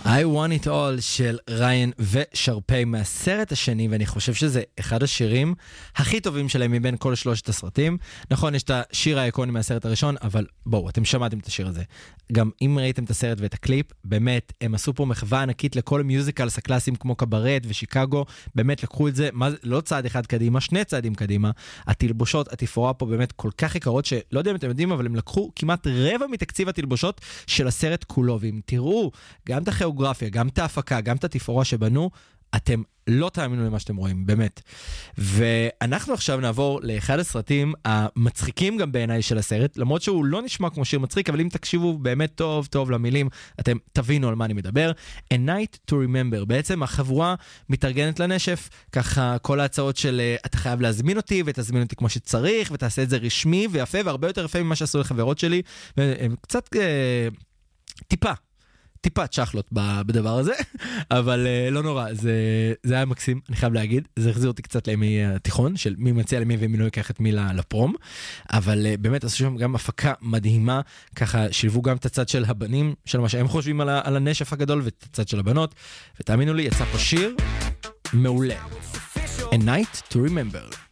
I Want It All של ריין ושרפי מהסרט השני, ואני חושב שזה אחד השירים הכי טובים שלהם מבין כל שלושת הסרטים. נכון, יש את השיר האיקוני מהסרט הראשון, אבל בואו, אתם שמעתם את השיר הזה. גם אם ראיתם את הסרט ואת הקליפ, באמת, הם עשו פה מחווה ענקית לכל מיוזיקלס הקלאסיים כמו קברט ושיקגו, באמת לקחו את זה, לא צעד אחד קדימה, 2 צעדים קדימה. התלבושות, התפאורה פה באמת כל כך יקרות, שלא יודע אם אתם יודעים, אבל הם לקחו כמעט רבע מתקציב התלבושות של הסרט כולו, ואם תראו גם את הכיאוגרפיה, גם את ההפקה, גם את התפאורה שבנו, אתם לא תאמינו למה שאתם רואים, באמת. ואנחנו עכשיו נעבור לאחד הסרטים המצחיקים גם בעיניי של הסרט, למרות שהוא לא נשמע כמו שיר מצחיק, אבל אם תקשיבו באמת טוב טוב למילים, אתם תבינו על מה אני מדבר. A Night to Remember, בעצם החבורה מתארגנת לנשף, ככה כל ההצעות של אתה חייב להזמין אותי, ותזמין אותי כמו שצריך, ותעשה את זה רשמי ויפה, והרבה יותר יפה ממה שעשו לחברות שלי, והם קצת טיפה צ'חלות בדבר הזה, אבל לא נורא, זה היה מקסים, אני חייב להגיד, זה החזיר אותי קצת לימי התיכון, של מי מציע למי ומי לא ייקח את מי לפרום, אבל באמת עשו שם גם הפקה מדהימה, ככה שילבו גם את הצד של הבנים, של מה שהם חושבים על הנשף הגדול, ואת הצד של הבנות, ותאמינו לי, יצא פה שיר מעולה. A Night to Remember.